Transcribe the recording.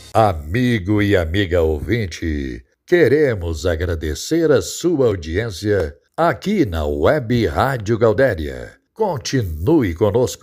Amigo e amiga ouvinte, queremos agradecer a sua audiência aqui na Web Rádio Gaudéria. Continue conosco.